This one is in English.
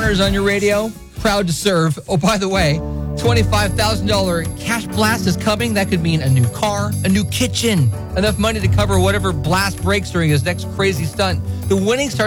Connors on your radio. Proud to serve. Oh, by the way, $25,000 cash blast is coming. That could mean a new car, a new kitchen, enough money to cover whatever blast breaks during his next crazy stunt. The winning starts